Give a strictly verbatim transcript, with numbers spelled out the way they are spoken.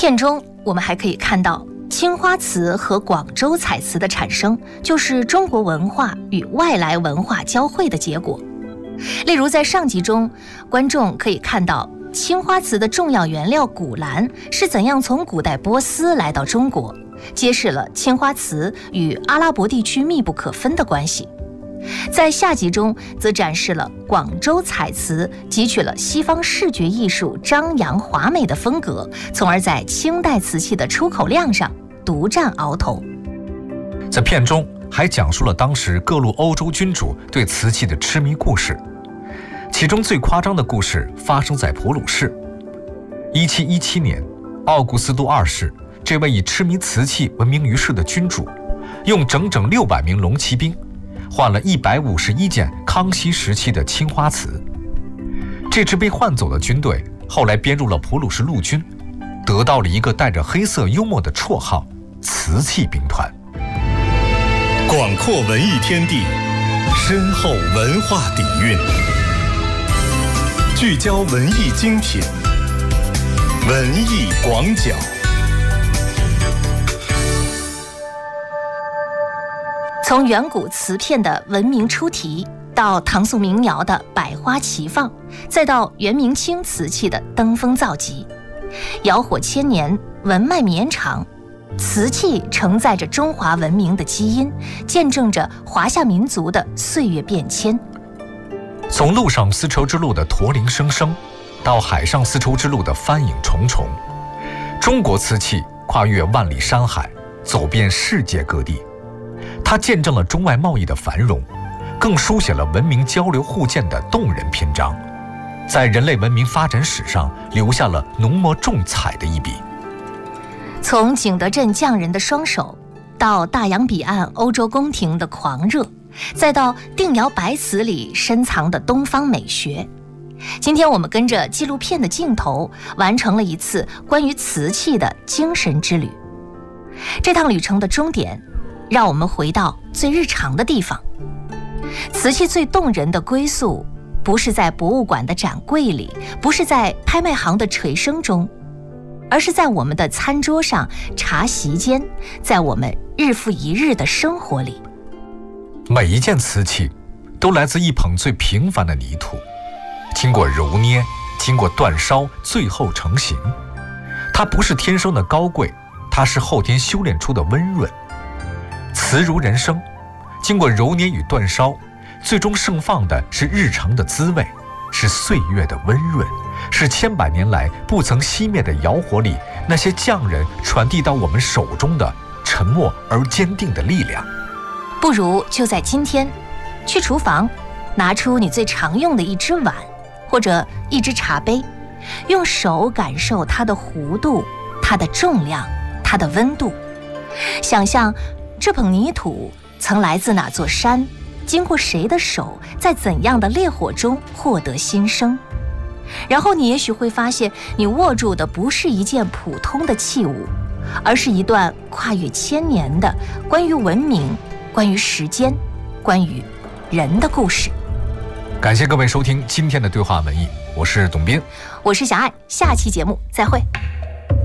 片中我们还可以看到青花瓷和广州彩瓷的产生，就是中国文化与外来文化交汇的结果。例如在上集中，观众可以看到青花瓷的重要原料古蓝是怎样从古代波斯来到中国，揭示了青花瓷与阿拉伯地区密不可分的关系。在下集中则展示了广州彩瓷汲取了西方视觉艺术张扬华美的风格，从而在清代瓷器的出口量上独占鳌头。 在片中还讲述了当时各路欧洲君主对瓷器的痴迷故事，其中最夸张的故事发生在普鲁士。一七一七年，奥古斯都二世这位以痴迷瓷器闻名于世的君主，用整整六百名龙骑兵换了一百五十一件康熙时期的青花瓷。这支被换走的军队后来编入了普鲁士陆军，得到了一个带着黑色幽默的绰号——瓷器兵团。 广阔文艺天地，深厚文化底蕴，聚焦文艺精品，文艺广角。 从远古瓷片的闻名初提，到唐宋民窑的百花齐放，再到元明清瓷器的登峰造极，窑火千年，文脉绵长，瓷器承载着中华文明的基因，见证着华夏民族的岁月变迁。 从陆上丝绸之路的驼铃声声，到海上丝绸之路的帆影重重，中国瓷器跨越万里山海，走遍世界各地。它见证了中外贸易的繁荣，更书写了文明交流互鉴的动人篇章，在人类文明发展史上留下了浓墨重彩的一笔。 从景德镇匠人的双手，到大洋彼岸欧洲宫廷的狂热，再到定窑白瓷里深藏的东方美学，今天我们跟着纪录片的镜头，完成了一次关于瓷器的精神之旅。这趟旅程的终点，让我们回到最日常的地方。瓷器最动人的归宿，不是在博物馆的展柜里，不是在拍卖行的锤声中，而是在我们的餐桌上、茶席间，在我们日复一日的生活里。 每一件瓷器都来自一捧最平凡的泥土，经过揉捏，经过煅烧，最后成型。它不是天生的高贵，它是后天修炼出的温润。瓷如人生，经过揉捏与煅烧，最终盛放的是日常的滋味，是岁月的温润，是千百年来不曾熄灭的窑火里那些匠人传递到我们手中的沉默而坚定的力量。 不如就在今天，去厨房，拿出你最常用的一只碗或者一只茶杯，用手感受它的弧度、它的重量、它的温度，想象这捧泥土曾来自哪座山，经过谁的手，在怎样的烈火中获得新生。然后你也许会发现，你握住的不是一件普通的器物，而是一段跨越千年的关于文明、关于时间、关于人的故事。 感谢各位收听今天的对话文艺，我是董斌， 我是小爱，下期节目再会。